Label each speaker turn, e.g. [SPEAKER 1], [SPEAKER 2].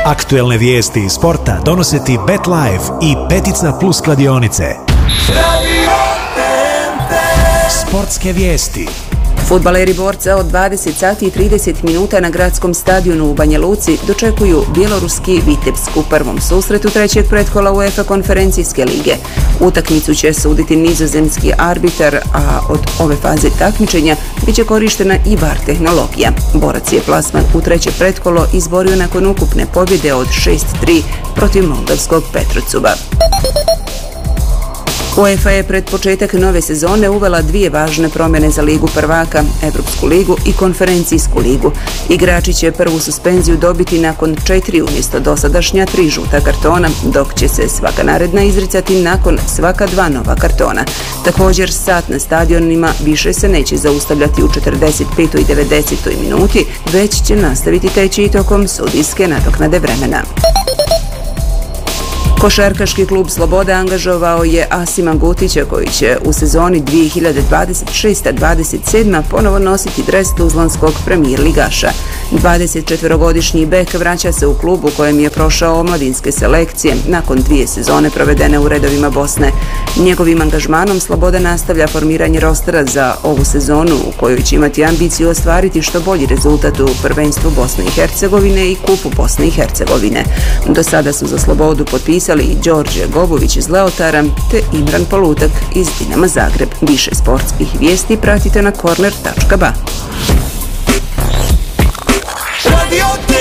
[SPEAKER 1] Aktuelne vijesti iz sporta donose ti BetLife i Petica Plus kladionice. Sportske vijesti.
[SPEAKER 2] Fudbaleri Borca od 20 sati i 30 minuta na gradskom stadionu u Banja Luci dočekuju bjeloruski Vitebsk u prvom susretu trećeg pretkola UEFA konferencijske lige. Utakmicu će suditi nizozemski arbitar, a od ove faze takmičenja bit će korištena i VAR tehnologija. Borac je plasman u treće pretkolo izborio nakon ukupne pobjede od 6-3 protiv moldavskog Petrocuba. UEFA je pred početak nove sezone uvela dvije važne promjene za Ligu prvaka, Evropsku ligu i Konferencijsku ligu. Igrači će prvu suspenziju dobiti nakon 4 umjesto dosadašnja 3 žuta kartona, dok će se svaka naredna izricati nakon svaka 2 nova kartona. Također, sat na stadionima više se neće zaustavljati u 45. i 90. minuti, već će nastaviti teći i tokom sudijske nadoknade vremena. Košarkaški klub Sloboda angažovao je Asima Gutića koji će u sezoni 2026-27 ponovo nositi dres tuzlanskog premijer ligaša. 24-godišnji bek vraća se u klub u kojem je prošao omladinske selekcije nakon 2 sezone provedene u redovima Bosne. Njegovim angažmanom Sloboda nastavlja formiranje rostera za ovu sezonu u kojoj će imati ambiciju ostvariti što bolji rezultat u prvenstvu Bosne i Hercegovine i kupu Bosne i Hercegovine. Do sada su za Slobodu potpisali i Đorđe Gobović iz Leotara te Imran Polutak iz Dinama Zagreb. Više sportskih vijesti pratite na corner.ba.